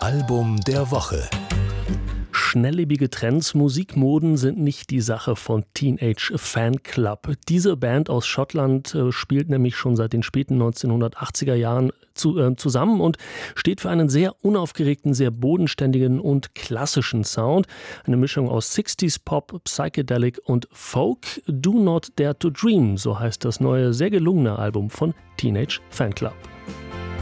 Album der Woche. Schnelllebige Trends, Musikmoden sind nicht die Sache von Teenage Fanclub. Diese Band aus Schottland spielt nämlich schon seit den späten 1980er Jahren zusammen und steht für einen sehr unaufgeregten, sehr bodenständigen und klassischen Sound. Eine Mischung aus 60s Pop, Psychedelic und Folk. Do Not Dare to Dream, so heißt das neue, sehr gelungene Album von Teenage Fanclub.